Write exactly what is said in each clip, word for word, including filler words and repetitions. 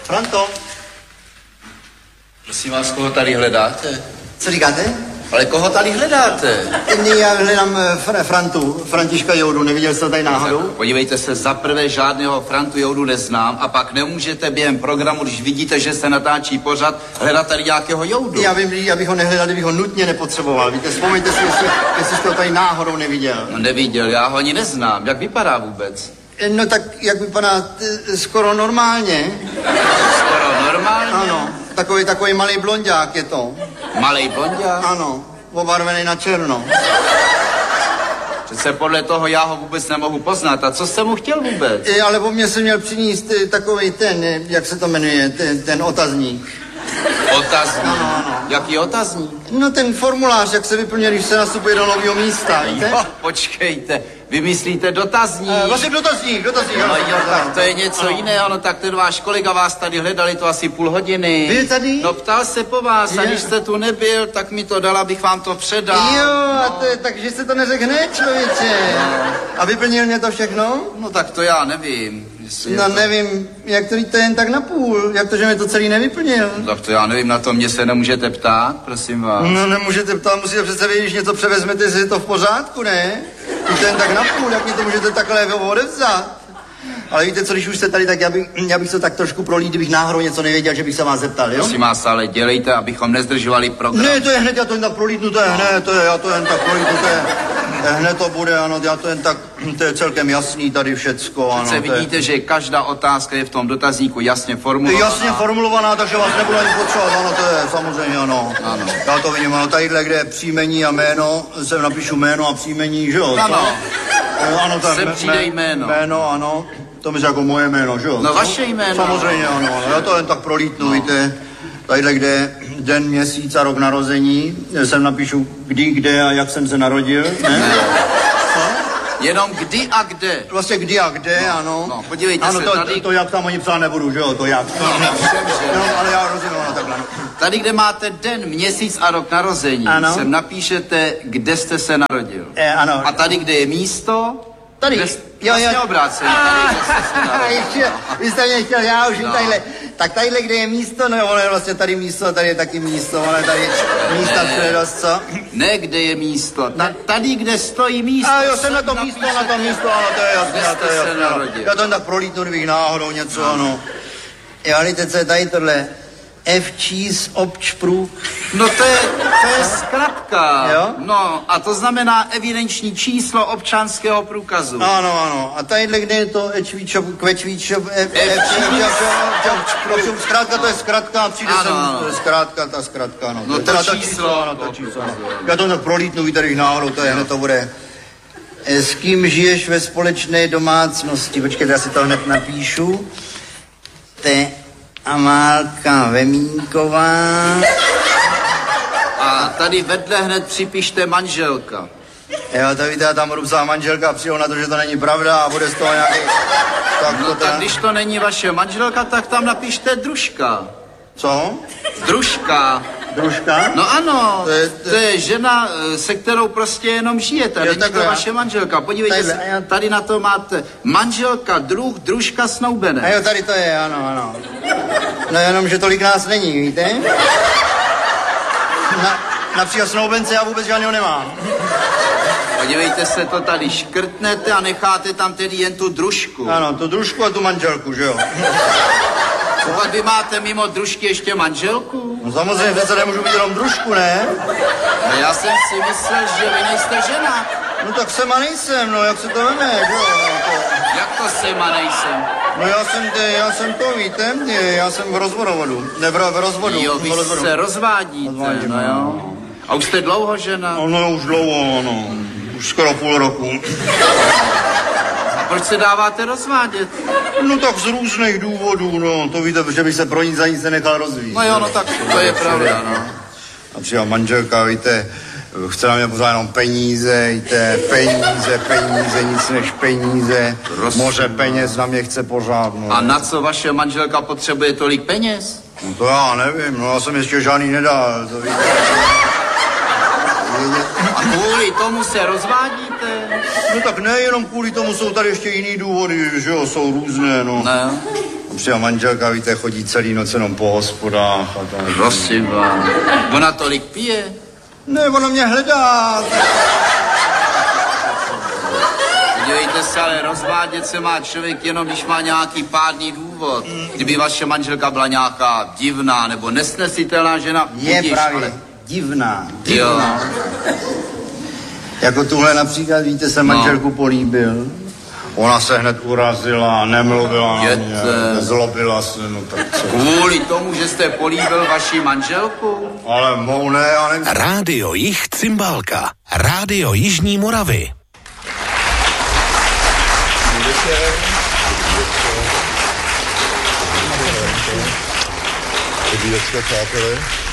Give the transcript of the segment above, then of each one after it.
Franto. Prosím vás, koho tady hledáte? Co říkáte? Ale koho tady hledáte? Já hledám fr- Frantu, Františka Joudu, neviděl jste to tady náhodou? Podívejte se, za prvé žádného Frantu Joudu neznám a pak nemůžete během programu, když vidíte, že se natáčí pořad, hledat tady nějakého Joudu. Já vím, já bych ho nehledal, kdybych ho nutně nepotřeboval. Víte, vzpomeňte si, jestli, jestli jste ho tady náhodou neviděl. No neviděl, já ho ani neznám. Jak vypadá vůbec? No tak, jak vypadá, t- skoro normálně. Skoro normálně? Ano, takový, takový malý blonďák je to. Malej blonďák? Ano, obarvený na černo. Přece podle toho já ho vůbec nemohu poznat. A co jste mu chtěl vůbec? E, ale po mně jsem měl přinést e, takový ten, e, jak se to jmenuje, ten, ten otazník. Otazník? Ano, ano. Jaký otazník? No ten formulář, jak se vyplňuje, když se nastupuje do nového místa, víte? Jo, počkejte, vymyslíte dotazník. E, vlastně dotazník, dotazník. No ano, jo, ano, tak to je něco ano. jiného, no tak ten váš kolega vás tady hledali to asi půl hodiny. Byl tady? No ptal se po vás a Je. když jste tu nebyl, tak mi to dal, abych vám to předal. Jo, no. a to je, takže se to neřekl hned, člověče. No. A vyplnil mě to všechno? No tak to já nevím. jestli je No to... nevím, jak to víte jen tak na půl, jak to, že mi to celý nevyplnil. No, tak to já nevím, na to mě se nemůžete ptát, prosím vás. No nemůžete ptát, musíte přece vědět, když něco převezmete, jestli je to v pořádku, ne? Víte jen tak na půl, jak mi to můžete takhle odevzat. Ale víte co, když už jste tady, tak já bych, já bych to tak trošku prolít, kdybych náhodou něco nevěděl, že bych se vás zeptal, jo? Prosím vás, ale dělejte, abychom nezdržovali program. Ne, to je hned, já to jen tak prolítnu, to je hned, to je, já to jen tak prolítnu, to je, hned to bude, ano, já to jen tak, to je celkem jasný tady všecko, ano. Přece to je, vidíte, že každá otázka je v tom dotazníku jasně formulovaná. jasně formulovaná, takže vás nebudu ani potřebovat, ano, to je samozřejmě, ano. Ano. Já to vidím, ano, tadyhle, kde je příjmení a jméno, sem napíšu jméno a příjmení, že jo? Ano. To, ano, to je Sem mé- přijde jméno. Jméno, ano. To myslí jako moje jméno, že jo? No vaše jméno. Samozřejmě, ano, ano. Já to jen tak prolítnu, no. Víte. Tadyhle, kde je den, měsíc a rok narození, sem napíšu kdy, kde a jak jsem se narodil, ne? Ne. Jenom kdy a kde. Vlastně kdy a kde, no, ano. No, podívejte ano, se, to, tady... to, to jak tam oni psát nebudu, že jo, to jak. No, všem, že... No, ale já rozumím, ano, takhle. Tady, kde máte den, měsíc a rok narození, Ano. sem napíšete, kde jste se narodil. E, ano. A tady, kde je místo, Tady, kde, jo, vlastně jo. obráceně, tady, kde jste se narodil. Ještě, vy jste mě chtěl, já už No. no. tadyhle. Tak tadyhle, kde je místo, no ono je vlastně tady místo, tady je taky místo, ono je tady místa všude dost, co? Ne, kde je místo, Ta, tady, kde stojí místo. A jo, jsem na to místo, na to místo, ano, to je jasné, Kde to je jste se jasné. ano. narodil. Já to jen tak prolítnu, kdybych náhodou něco, ano. Jo, víte, co je tady tohle? F cheese občprů. No to je, to je zkratka. Jo? No a to znamená evidenční číslo občanského průkazu. Ano, ano. A tadyhle, kde je to ečvíčo, kvečvíčo, zkrátka to je zkrátka, přijde Ano, sem, ano. to je zkrátka, ta zkrátka, ano. No je to teda číslo, ano, to to číslo, ano. prokazuje. Já to tak prolítnu, víte, když náhodou, to je, hned to bude. E, S kým žiješ ve společné domácnosti? Počkejte, já si to hned napíšu. Te Amálka Vemínková. A tady vedle hned připište manželka. Jo, to víte, já tam budu psát manželka a přijdu na to, že to není pravda a bude z toho nějaký... Tak No to tak teda... když to není vaše manželka, tak tam napište družka. Co? Družka. Družka? No ano, To je- to je žena, se kterou prostě jenom žijete. Jo, Není to takhle, já- vaše manželka. Podívejte Tadyhle, se, a já- tady na to máte manželka, druh, družka, A snoubené. jo, tady to je, ano, ano. No jenom, že tolik nás není, víte? Na, například snoubence já vůbec žádného nemám. Podívejte se, to tady škrtnete a necháte tam tedy jen tu družku. Ano, tu družku a tu manželku, že jo? Pokud vy máte mimo družky ještě manželku? No samozřejmě, přece nemůžu být jenom družku, ne? No já jsem si myslel, že vy nejste žena. No tak jsem a nejsem, no jak se to jmenuje, že jo? No, to... Jak to jsem a nejsem? no já jsem, te, já jsem to, víte, já jsem v rozvodu, ne v, v rozvodu. Jo, vy v rozvodu. se rozvádíte, Rozvádím, no jo. A už jste dlouho žena? No, no už dlouho, no. Už skoro půl roku. A proč se dáváte rozvádět? No tak z různých důvodů, no. To víte, že bych se pro nic za nic nenechal rozvíjet. No jo, no tak to je pravda, no. A přijela manželka, víte, chce na mě pořád jenom peníze, víte, peníze, peníze, nic než peníze. Prosím, Moře peněz na mě chce pořád, no. A na co vaše manželka potřebuje tolik peněz? No to já nevím, no já jsem ještě žádný nedal, to víte. A kvůli tomu se rozvádíte? No tak nejenom kvůli tomu, jsou tady ještě jiný důvody, že jo, jsou různé, no. Ne. Třeba manželka, víte, chodí celý noc jenom po hospodách a tak. Prosím vás. Ona tolik pije? Ne, ona mě hledá. Podívejte se, ale rozvádět se má člověk jenom, když má nějaký pádný důvod. Kdyby vaše manželka byla nějaká divná nebo nesnesitelná žena, Je budíš, právě ale... divná, divná. Jo. Jako tuhle například, víte, jsem no. manželku políbil. Ona se hned urazila, nemluvila na mě, nezlobila se, no tak co. Kvůli tomu, že jste políbil vaši manželku? Ale mou ne, já nevím. Rádio Jih Cymbálka, Rádio Jižní Moravy. Dobrý večer, přátelé.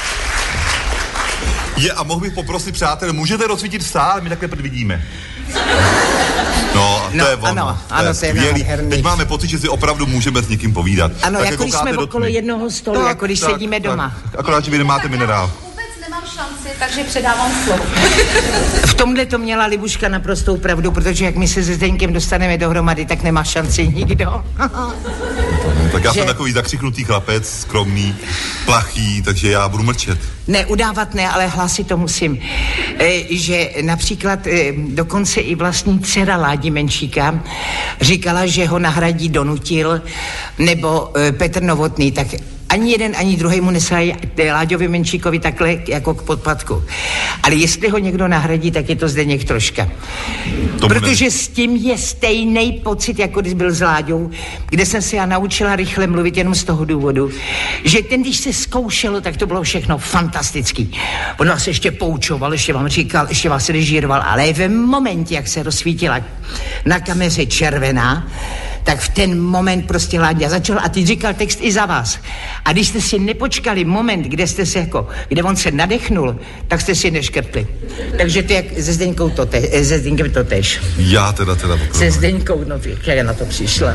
Je, a mohl bych poprosit, přátelé, můžete rozsvítit sál, my takhle vidíme. No, a to no, je ono. Ano, to ano, je to je skvělý. nádherný. Teď máme pocit, že si opravdu můžeme s někým povídat. Ano, tak jako když jsme okolo jednoho stolu, tak, jako když tak, sedíme tak, doma. Akorát, že vy nemáte minerál. Vůbec nemám šanci, takže předávám slovo. V tomhle to měla Libuška naprostou pravdu, protože jak my se se Zdeňkem dostaneme dohromady, tak nemá šanci nikdo. Tak já že... jsem takový zakřiknutý chlapec, skromný, plachý, takže já budu mlčet. Ne, udávat ne, ale hlásit to musím. E, že například e, dokonce i vlastní dcera Ládi Menšíka říkala, že ho nahradí Donutil nebo e, Petr Novotný, tak ani jeden, ani druhý mu nesají Láďovi Menšíkovi takhle jako k podpadku. Ale jestli ho někdo nahradí, tak je to Zdeněk Troška. Tomu Protože ne... s tím je stejný pocit, jako když byl s Láďou, kde jsem se já naučila rychle mluvit jenom z toho důvodu, že ten, když se zkoušelo, tak to bylo všechno fantastický. On vás ještě poučoval, ještě vám říkal, ještě vás režíroval, ale v momentě, jak se rozsvítila na kameře červená, tak v ten moment prostě Láďa začal a ty říkal text i za vás. A když jste si nepočkali moment, kde jste se jako, kde on se nadechnul, tak jste si neškrtli. Takže ty jak se Zdeňkou to te, se Zdeňkem to tež. Já teda teda opravdu. Se Zdeňkou, no jak na to přišla.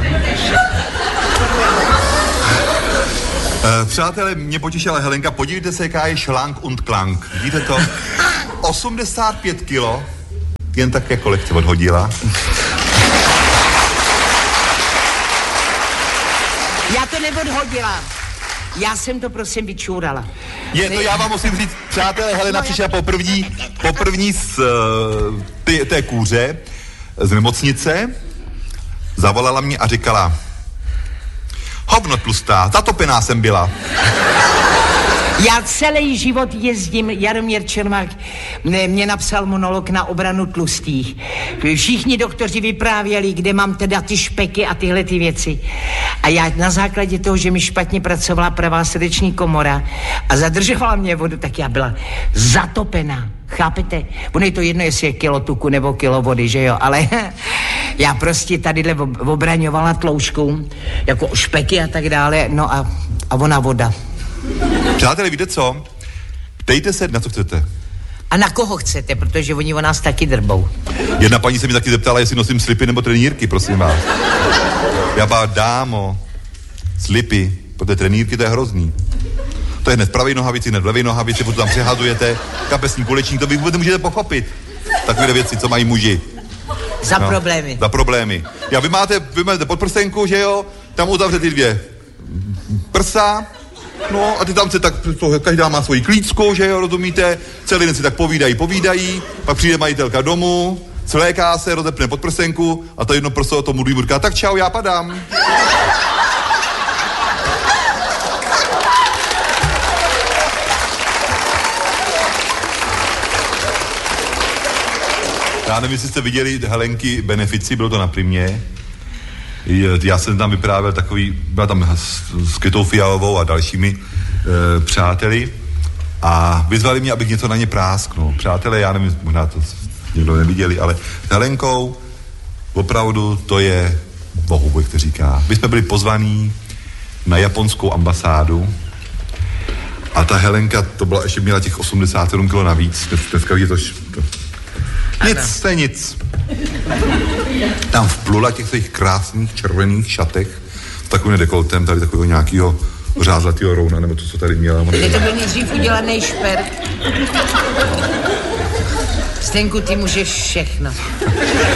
Uh, přátelé, mě potěšila Helenka, podívejte se, jaká je šlank und klank. Vidíte to? osmdesát pět kilo, jen tak jako lehce odhodila. Já to neodhodila. Já jsem to prosím vyčůrala. Je to, já vám musím říct, přátelé, Helena no, přišla poprvní, poprvní z uh, ty, té kůře, z nemocnice, zavolala mě a říkala: hovno tlustá, zatopená jsem byla. Já celý život jezdím, Jaromír Čermák mě, mě napsal monolog na obranu tlustých. Všichni doktoři vyprávěli, kde mám teda ty špeky a tyhle ty věci. A já na základě toho, že mi špatně pracovala pravá srdeční komora a zadržovala mě vodu, tak já byla zatopená. Chápete? Ono je to jedno, jestli je kilo tuku nebo kilo vody, že jo? Ale já prostě tadyhle obraňovala tlouškou, jako špeky a tak dále, no a, a ona voda. Přátelé, víte co? Ptejte se, na co chcete. A na koho chcete, protože oni o nás taky drbou. Jedna paní se mi taky zeptala, jestli nosím slipy nebo trenýrky, prosím vás. Já bá, dámo, slipy, protože trenýrky to je hrozný. To je hned v pravej nohavici, hned v levej nohavici, potom tam přehazujete, kapesní kulečník, to vy vůbec nemůžete pochopit. Takové věci, co mají muži. Za no, problémy. Za problémy. Já, vy máte, vy máte podprstenku, že jo, tam uzavře ty dvě prsa, no a ty tam se tak, to, každá má svoji klícku, že jo, rozumíte, celý den si tak povídají, povídají, pak přijde majitelka domů, svléká se, rozepne podprsenku a to jedno prso tomu druhý říká: tak čau, já padám. Já nevím, jestli jste viděli Helenky Benefici, bylo to na Primě. Já jsem tam vyprávěl takový, byla tam s Kytou Fialovou a dalšími e, přáteli a vyzvali mě, abych něco na ně prásknul. Přátelé, já nevím, možná to někdo neviděli, ale s Helenkou opravdu to je bohu, jak to říká. My jsme byli pozvaní na japonskou ambasádu a ta Helenka, to byla, ještě měla těch osmdesát sedm kilo navíc, dneska je to, to nic, to je nic. Tam vplula těch svých krásných červených šatech s takovým dekoltem, tady takového nějakého řázlatého rouna, nebo to, co tady měla. Je to byl nejdřív udělaný špert. Stenku, ty můžeš všechno.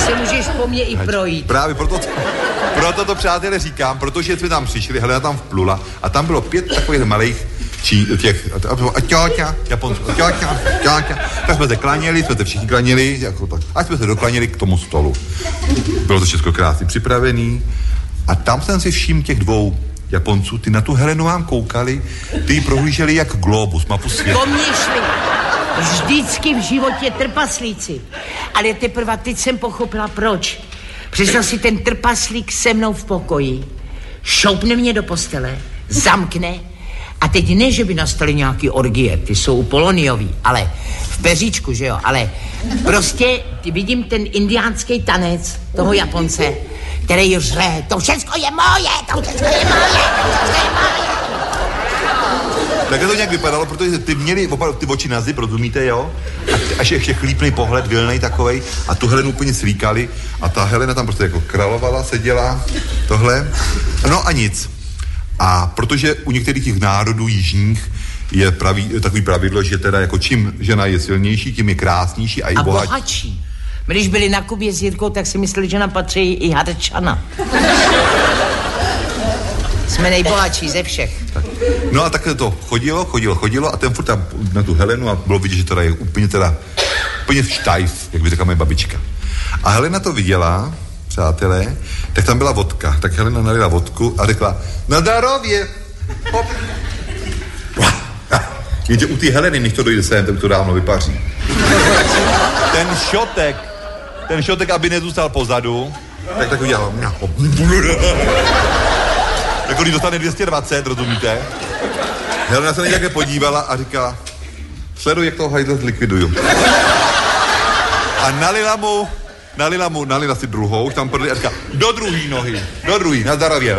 se můžeš po mně i projít. Právě proto, proto to, přátelé, říkám, protože jsme tam přišli, Helena tam vplula a tam bylo pět takových malých čí, těch, a ťáťa, Japonsko, a ťáťa, ťáťa. Tak jsme se klaněli, jsme se všichni klaněli, jako tak, ať jsme se doklaněli k tomu stolu. Bylo to všechno krásně připravený a tam jsem si všiml těch dvou Japonců, ty na tu Helenu vám koukali, ty ji prohlíželi jak globus, mapu světa. Po mně šli. Vždycky v životě trpaslíci. Ale teprve teď jsem pochopila, proč. Představ si ten trpaslík se mnou v pokoji, šoupne mě do postele, zamkne a teď ne, že by nastaly nějaký orgie, ty jsou poloniový, ale v peříčku, že jo, ale prostě vidím ten indiánský tanec toho Japonce, který řve, to všecko je moje, to všecko je moje, to všecko je moje. Takhle to nějak vypadalo, protože ty měli opravdu ty oči na zip, rozumíte, jo? A až ještě chlípnej pohled, vilnej takovej, a tu Helenu úplně slíkali a ta Helena tam prostě jako královala, seděla, tohle, no a nic. A protože u některých těch národů jižních je pravý, takový pravidlo, že teda jako čím žena je silnější, tím je krásnější a i a bohatší. bohatší. Když byli na Kubě s Jirkou, tak si mysleli, že nám patří i Hadčana. Jsme nejbohatší ze všech. Tak. No a takhle to chodilo, chodilo, chodilo a ten furt tam na tu Helenu a bylo vidět, že teda je úplně teda, úplně štajf, jak by řekla moje babička. A Helena to viděla, přátelé, tak tam byla vodka. Tak Helena nalila vodku a řekla, na darově, hop. Jenže u té Heleny, než to dojde sem, tak to dávno vypaří. Ten šotek, ten šotek, aby nezůstal pozadu, tak tak udělal. Jako když dostane dvě stě dvacet, rozumíte? Helena se na nějaké podívala a říkala, sleduj, jak toho hajzla zlikviduju. A nalila mu, nalila mu, nalila si druhou, tam prdli a říkala, do druhý nohy, do druhý, na zdravě.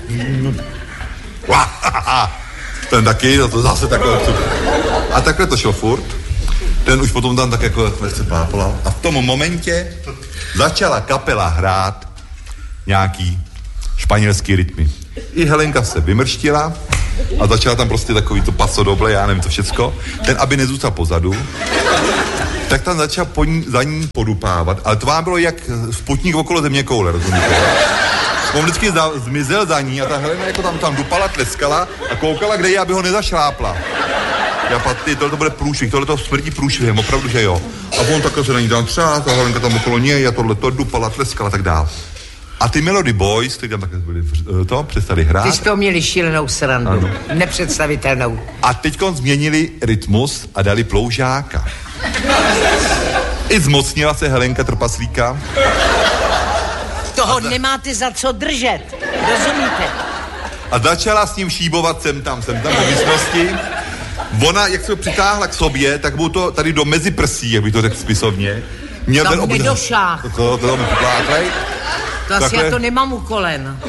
Ten taky, to zase takhle. A takhle to šlo furt. Ten už potom tam tak jako se páplal. A v tom momentě začala kapela hrát nějaký španělský rytmy. I Helenka se vymrštila a začala tam prostě takový to paso doble, já nevím to všecko. Ten, aby nezůstal pozadu, tak tam začal po ní, za ní podupávat. Ale to vám bylo jak Sputnik okolo zeměkoule, rozumíte? On vždycky za, zmizel za ní a ta Helena jako tam, tam dupala, tleskala a koukala, kde je, aby ho nezašlápla. Já paty, tohle to bude průšvih, tohle to smrtí průšvihem, opravdu, že jo. A on takhle se na ní tam třás, ta Helenka tam okolo něj a tohle to dupala, tleskala a tak dál. A ty Melody Boys, kteří tam takhle byli, to přestali hrát. Ty jsi to měli šílenou srandu, ano. Nepředstavitelnou. A teďkon změnili rytmus a dali ploužáka. I zmocnila se Helenka trpaslíka. Toho za... nemáte za co držet, rozumíte? A začala s ním šíbovat sem tam, sem tam po místnosti. Ona, jak se ho přitáhla k sobě, tak mu to tady do mezi prsí, jak by to řekl spisovně. Měl tam ten obřad. nedošáh. To, to, to mi poplátlej. To asi já to nemám u kolen.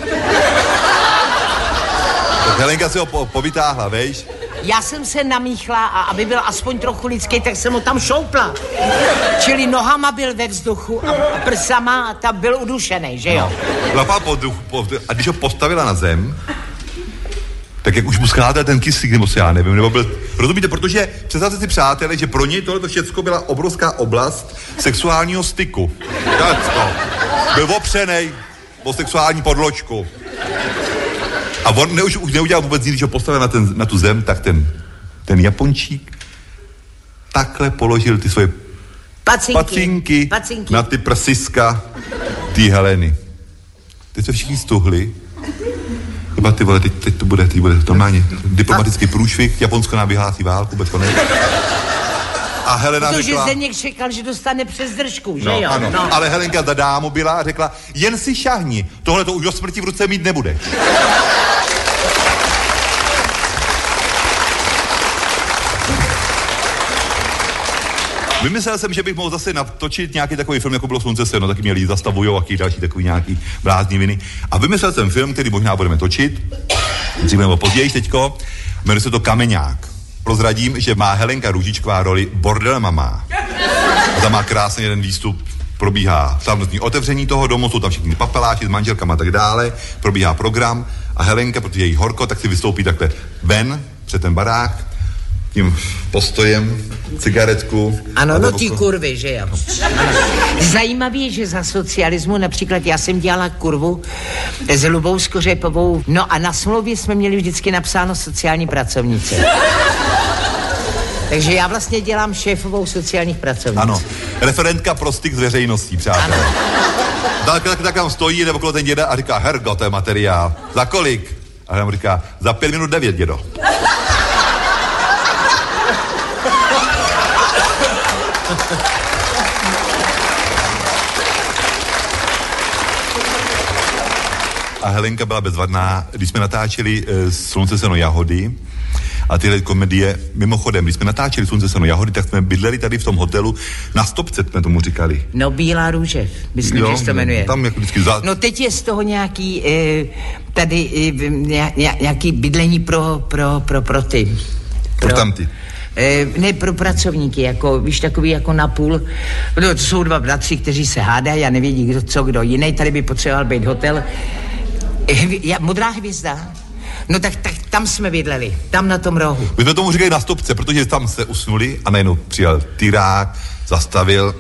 Tak Helenka si ho po, povytáhla, vejš? Já jsem se namíchla a aby byl aspoň trochu lidský, tak jsem ho tam šoupla. Čili nohama byl ve vzduchu a prsama tam byl udušený, že jo? No. Po vzduchu, po vzduchu, a když ho postavila na zem, tak jak už mu scházel ten kyslík, nebo se já nevím, nebo byl, rozumíte, protože představte si, přátelé, že pro něj tohle všecko byla obrovská oblast sexuálního styku. Tak to. Byl opřenej o sexuální podložku. A on ne, už, už neudělal vůbec nic, když ho postavil na, ten, na tu zem, tak ten, ten Japončík takhle položil ty svoje pacinky, pacinky, pacinky. na ty prsiska ty Heleny. Teď se všichni stuhli. Chyba ty vole, teď, teď to bude, teď bude normálně diplomatický průšvih, Japonsko nám vyhlásí válku, bez konec. A Helena Protože řekla... Zdeněk čekal, že dostane přes držku, že no, jo? Ano. No. Ale Helenka za dámu byla a řekla, jen si šahni, tohle to už do smrti v ruce mít nebudeš. Vymyslel jsem, že bych mohl zase natočit nějaký takový film, jako bylo Slunce seno, taky měli zastavujou a další takový nějaký blázniviny. A vymyslel jsem film, který možná budeme točit, dříve nebo později teďko, jmenuje se to Kameňák. Prozradím, že má Helenka Růžičková roli bordel mama. A tam má krásný jeden výstup, probíhá slavnostní otevření toho domu, jsou tam všichni papeláši s manželkama a tak dále, probíhá program a Helenka, protože je jí horko, tak si vystoupí takhle ven před ten barák tím postojem, cigaretku. Ano, no ty kurvy, že jo. Zajímavý je, že za socialismu, například já jsem dělala kurvu s Lubou Skořepovou, no a na smlouvě jsme měli vždycky napsáno sociální pracovnice. Takže já vlastně dělám šéfovou sociálních pracovnic. Ano, referentka pro styk s veřejností, přátelé. Tak, tak, tak tam stojí nebo okolo ten děda a říká, hergo, to je materiál. Za kolik? A já mu říká, za pět minut devět, dědo. A Helenka byla bezvadná, když jsme natáčeli e, Slunce, seno, jahody a tyhle komedie, mimochodem, když jsme natáčeli Slunce, seno, jahody, tak jsme bydleli tady v tom hotelu na stopce, jsme tomu říkali. No, Bílá růže, myslím, jo, že se to jmenuje. Tam jako vždycky za... No teď je z toho nějaký e, tady e, nějaký bydlení pro, pro, pro, pro ty. Pro, pro tamty. E, ne, pro pracovníky, jako, víš, takový jako napůl. No, to jsou dva bratři, kteří se hádají a nevědí, kdo, co, kdo jiný. Tady by potřeboval být hotel. Hvi, ja, modrá hvězda. No tak, tak tam jsme bydleli, tam na tom rohu. My jsme tomu říkali na stopce, protože tam se usnuli a najednou přijel tyrák, zastavil.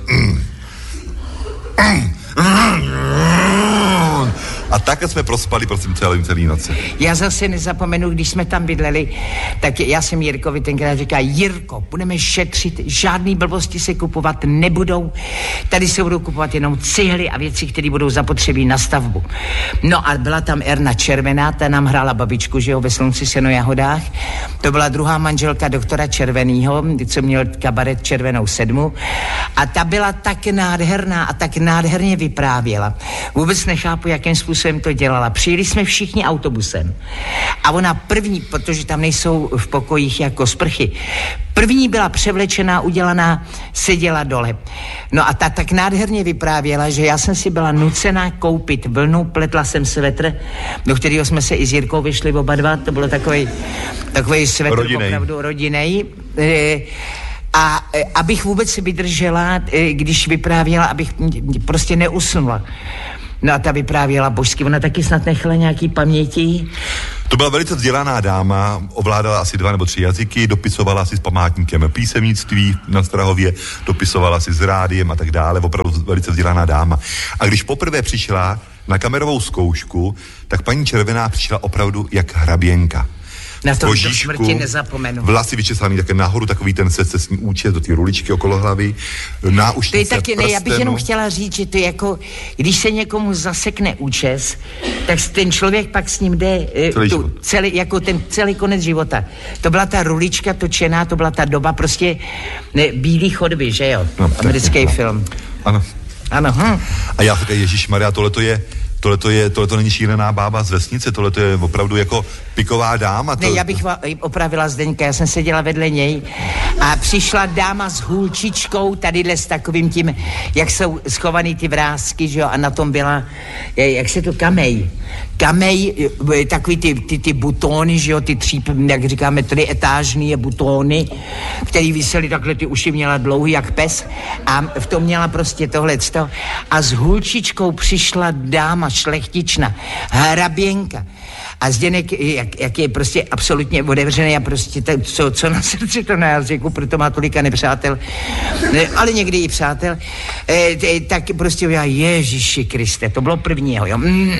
A tak jsme prospali, prosím, celý, celý noci. Já zase nezapomenu, když jsme tam bydleli, tak já jsem Jirkovi tenkrát říkal, Jirko, budeme šetřit, žádný blbosti se kupovat nebudou, tady se budou kupovat jenom cihly a věci, které budou zapotřebí na stavbu. No a byla tam Erna Červená, ta nám hrála babičku, že jo, ve Slunci, seno, jahodách. To byla druhá manželka doktora Červenýho, co měl kabaret Červenou sedmu. A ta byla tak nádherná a tak nádherně vyprávěla. Vůbec nechápu, jakým způsobem to dělala. Přijeli jsme všichni autobusem. A ona první, protože tam nejsou v pokojích jako sprchy, první byla převlečená, udělaná, seděla dole. No a ta tak nádherně vyprávěla, že já jsem si byla nucená koupit vlnu, pletla jsem svetr, do kterého jsme se i s Jirkou vyšli oba dva, to bylo takový takový svetr rodinej. Opravdu rodinej. E, a e, abych vůbec vydržela, e, když vyprávěla, abych prostě neusnula. No a ta vyprávěla božsky, ona taky snad nechala nějaký paměti. To byla velice vzdělaná dáma, ovládala asi dva nebo tři jazyky, dopisovala si s památníkem písemnictví na Strahově, dopisovala si s rádiem a tak dále, opravdu velice vzdělaná dáma. A když poprvé přišla na kamerovou zkoušku, tak paní Červená přišla opravdu jak hraběnka. Na to do smrti nezapomenu. Vlasy vyčesaný také nahoru, takový ten secesní účes do té ruličky okolo hlavy, náušnice, to je taky, prstenu. Ne, já bych jenom chtěla říct, že to je jako, když se někomu zasekne účes, tak ten člověk pak s ním jde celý, tu, celý, jako ten celý konec života. To byla ta rulička točená, to byla ta doba prostě ne, Bílý chodby, že jo? No, americký no. film. Ano. Ano. Hm. A já říkám, ježišmarja, tohle to je Tohle to je, tohle to není šílená bába z vesnice, tohle to je opravdu jako piková dáma. To... Ne, já bych opravila Zdeňka, já jsem seděla vedle něj a přišla dáma s hůlčičkou, tadyhle s takovým tím, jak jsou schovaný ty vrásky, že jo, a na tom byla, jak se to, kamej. Kamej, takový ty, ty, ty butóny, že jo, ty tří, jak říkáme, tři etážní butóny, který visely takhle, ty uši měla dlouhý jak pes a v tom měla prostě tohleto. A s hůlčičkou přišla dáma šlechtična, hraběnka. A Zdeněk, jak, jak je prostě absolutně otevřený a prostě to, co, co na srdci, to na jazyku, proto má tolika nepřátel, ne, ale někdy i přátel, e, t, tak prostě já, Ježíši Kriste, to bylo prvního, jo. Mm.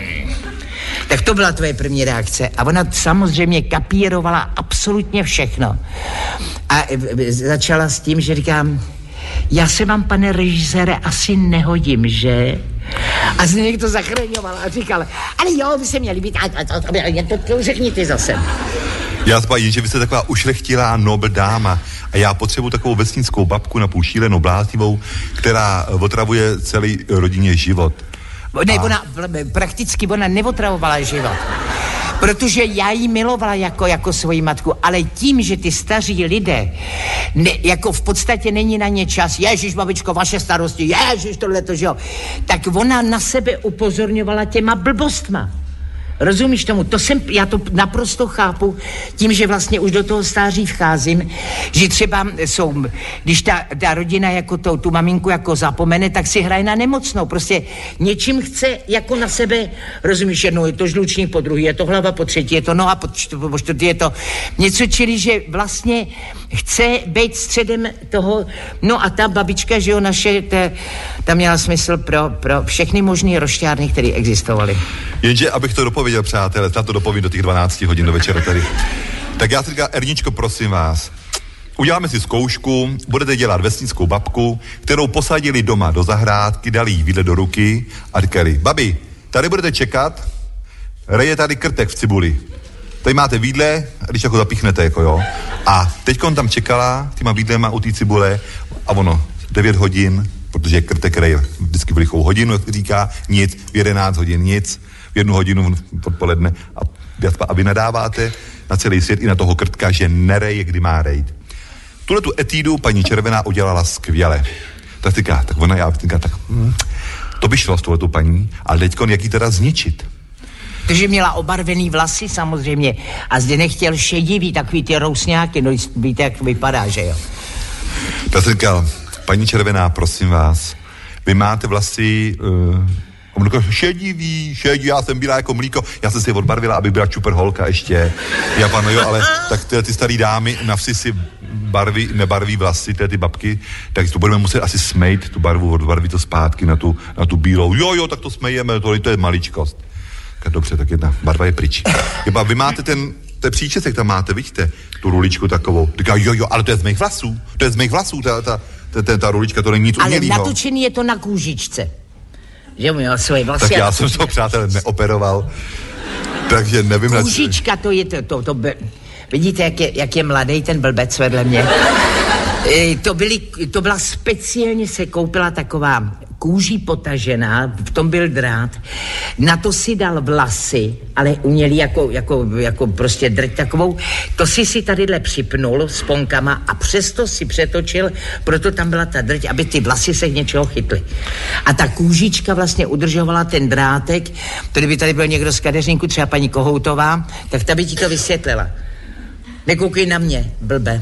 Tak to byla tvoje první reakce. A ona samozřejmě kapírovala absolutně všechno. A e, začala s tím, že říkám, já se vám, pane režisére, asi nehodím, že? A Zdeněk to zachraňoval a říkal, ale jo, vy se měli být, a to, to, to, to řekni ty zase. Já spájím, že vy jste taková ušlechtilá nobl dáma a já potřebuji takovou vesnickou babku na půl šílenou bláznivou, která otravuje celý rodině život. Ne, a... ona, prakticky ona neotravovala život. Protože já jí milovala jako, jako svoji matku, ale tím, že ty staří lidé, ne, jako v podstatě není na ně čas, ježiš, babičko, vaše starosti, ježiš, tohleto, že jo, tak ona na sebe upozorňovala těma blbostma. Rozumíš tomu? To jsem, já to naprosto chápu, tím, že vlastně už do toho stáří vcházím, že třeba jsou, když ta, ta rodina jako to, tu maminku jako zapomene, tak si hraje na nemocnou. Prostě něčím chce jako na sebe, rozumíš, jednou je to žlučník, po druhý je to hlava, po třetí je to noha, po, čtvrtý, po čtvrtý je to něco, čili že vlastně chce být středem toho, no a ta babička, že jo, naše, ta, ta měla smysl pro, pro všechny možný rošťárny, které existovaly. Jenže, abych to dopověděl, přátelé, snad to dopovím do těch dvanácti hodin do večera tady. Tak já si říkám, Erničko, prosím vás, uděláme si zkoušku, budete dělat vesnickou babku, kterou posadili doma do zahrádky, dali jí výdle do ruky a říkali, babi, tady budete čekat, reje tady krtek v cibuli. Tady máte výdle, když jako zapíchnete, jako jo. A teďkon tam čekala těma výdlema u té cibule a ono, devět hodin, protože krtek reje vždycky v lichou hodinu, jak říká, nic, v jedenáct hodin nic, v jednu hodinu odpoledne a, a vy nadáváte na celý svět i na toho krtka, že nereje, kdy má rejt. Tuhle tu etídu paní Červená udělala skvěle. Tak říká, tak ona já říká, tak hm, to by šlo s touhletou paní, ale teďkon jak jí teda zničit? Takže měla obarvený vlasy samozřejmě a zde nechtěl šedivý, takový ty rousňáky, no víte, jak vypadá, že jo? Tak jsem říkal, paní Červená, prosím vás, vy máte vlasy uh, šedivý, šedivý, já jsem byla jako mlíko, já jsem si je odbarvila, aby byla čuper holka ještě, já panu, jo, ale tak ty, ty starý dámy na vsi si barví, nebarví vlasy, ty, ty babky, tak to budeme muset asi smejt tu barvu, odbarvit to zpátky na tu, na tu bílou, jo, jo, tak to smejeme, to, to je maličkost. Tak dobře, tak jedna barva je pryč. Jeba, vy máte ten, ten příčesek tam máte, vidíte, tu ruličku takovou. Říká, jo, jo, ale to je z mých vlasů, to je z mých vlasů, ta, ta, ta, ta, ta rulička, to není nic umělýho. Ale natočený je to na kůžičce. Že měl svoje vlasy. Tak já jsem to, přátelé, neoperoval, takže nevím. Kůžička, to je to, to, to be... vidíte, jak je, jak je mladý ten blbec vedle mě. E, to, byly, to byla speciálně se koupila taková kůží potažená, v tom byl drát, na to si dal vlasy, ale umělý jako, jako, jako prostě drť takovou, to si si tadyhle připnul s ponkama a přesto si přetočil, proto tam byla ta drť, aby ty vlasy se k něčeho chytly. A ta kůžička vlastně udržovala ten drátek, to kdyby tady byl někdo z kadeřníku, třeba paní Kohoutová, tak ta by ti to vysvětlila. Nekoukej na mě, blbe.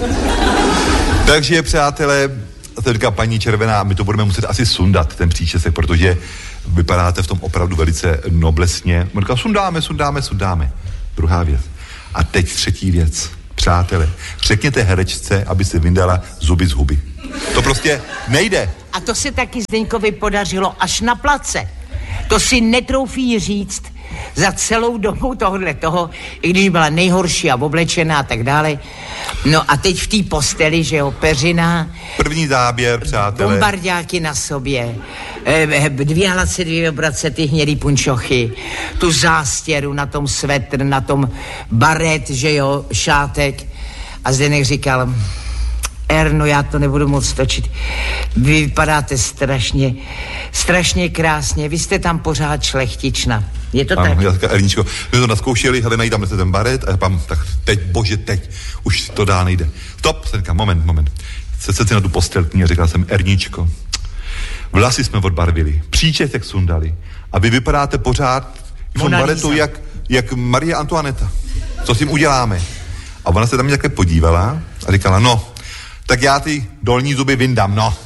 Takže, přátelé, to říká paní Červená, my to budeme muset asi sundat, ten příčesek, protože vypadáte v tom opravdu velice noblesně. On říká, sundáme, sundáme, sundáme. Druhá věc. A teď třetí věc. Přátelé, řekněte herečce, aby si vyndala zuby z huby. To prostě nejde. A to se taky Zdeňkovi podařilo až na place. To si netroufí říct za celou dobu tohohle toho, i když byla nejhorší a oblečená a tak dále. No a teď v té posteli, že jo, peřina. První záběr, přátelé. Bombardáky na sobě, dvíhala se dvě obrace ty hnědý punčochy, tu zástěru na tom svetr, na tom baret, že jo, šátek. A Zdeněk říkal, Erno, já to nebudu moc točit. Vy vypadáte strašně, strašně krásně. Vy jste tam pořád šlechtična. Je to ano, tak? Já říkám, Erničko, my to naskoušeli, hele, najít tam ten baret a já pám, tak teď, bože, teď, už to dál nejde. Stop, jsem říkal, moment, moment. Se si na tu postelkyni a říkal jsem, Erničko, vlasy jsme odbarvili, příčesek sundali a vy vypadáte pořád v tom baretu jak, jak Marie Antoineta. Co s tím uděláme? A ona se tam mě také podívala a říkala, no, tak já ty dolní zuby vyndám, no.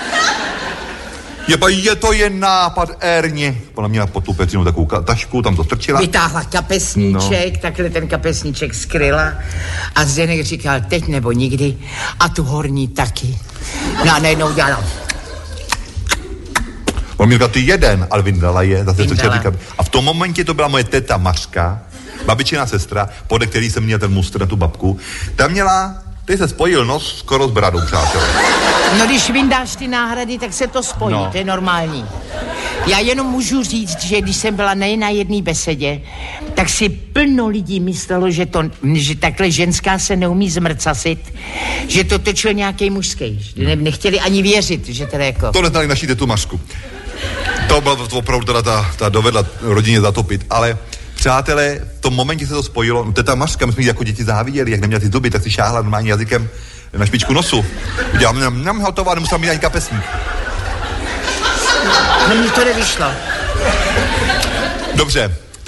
Jeba, je to jen nápad, Erně. Ona měla pod tu Petřinou takovou tašku, tam to strčila. Vytáhla kapesníček, no. Takhle ten kapesníček skryla a Zdeněk říkal, teď nebo nikdy a tu horní taky. No a najednou dělala. On mi říkal, ty jeden, ale vyndala je. Zase vyndala. A v tom momentě to byla moje teta Mařka, babičina sestra, podle který jsem měl ten mustr na tu babku. Ta měla, ty se spojil nos skoro s bradou, přátelé. No když vyndáš ty náhrady, tak se to spojí, no. To je normální. Já jenom můžu říct, že když jsem byla ne na jedné besedě, tak si plno lidí myslelo, že, to, že takhle ženská se neumí zmrcasit, že to točil nějaký mužský. Ne, nechtěli ani věřit, že teda jako... To neznali naší tetu Mařku. To byla to opravdu teda ta, ta dovedla rodině zatopit, ale... Přátelé, v tom momentě se to spojilo, no teta Mařka, my jsme jí jako děti záviděli, jak neměla ty zuby, tak si šáhla normálně jazykem na špičku nosu. Udělám, nám, nám hotová, nemusela mít ani kapesník. No mně to nevyšlo. Dobře,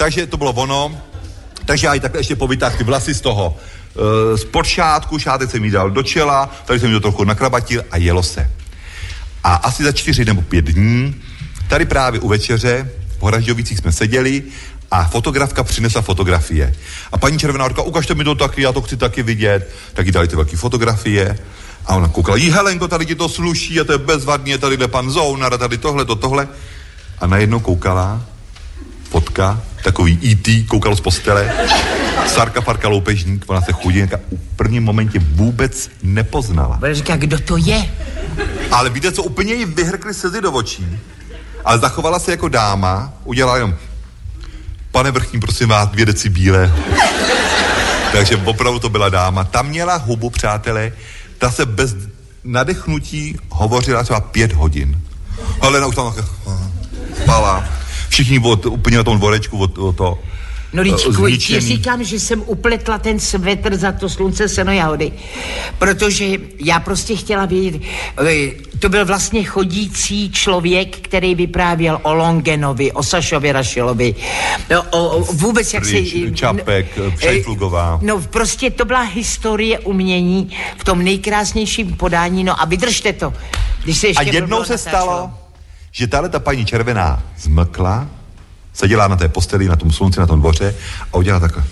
takže to bylo ono. Takže já i takhle ještě povytáhl ty vlasy z toho e, z podšátku, šátek jsem mi dal do čela, tady jsem mi to trochu nakrabatil a jelo se. A asi za čtyři nebo pět dní, tady právě u večeře, v Horažďovicích jsme seděli a fotografka přinesla fotografie. A paní Červená říká, ukažte mi to taky, já to chci taky vidět. Tak jí dali ty velké fotografie a ona koukala, jí Helenko, tady ti to sluší a to je bezvadně, tady jde pan Zounar a tady tohle, to tohle. A najednou koukala fotka, takový í té, koukal z postele, Sarka Farka Loupežník, ona se chudinka v prvním momentě vůbec nepoznala. Bude říkat, kdo to je? Ale víte, co úplně jí vyhrkly slzy do očí. Ale zachovala se jako dáma, udělala jenom, pane Vrchní, prosím vás, dvě deci bílého. Takže opravdu to byla dáma. Ta měla hubu, přátelé, ta se bez nadechnutí hovořila třeba pět hodin. Helena už tam spala. Všichni od, úplně na tom dvorečku od, od to No Ličku, ti říkám, že jsem upletla ten svetr za to slunce, seno, jahody, protože já prostě chtěla vědět, to byl vlastně chodící člověk, který vyprávěl o Longenovi, o Sašovi Rašilovi, o, o vůbec jak Pryč, se... Čapek, Pšejflugová. No prostě to byla historie umění v tom nejkrásnějším podání, no a vydržte to. Když se ještě a jednou se natáčelo. stalo, že tahle ta paní Červená zmlkla, seděla na té posteli, na tom slunci, na tom dvoře a udělala takhle.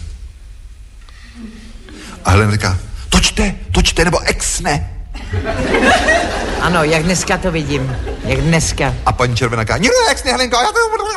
A Helena říká, točte, točte, nebo exne. Ano, jak dneska to vidím, jak dneska. A paní Červená říká, nikdo exne, Helenko, já to...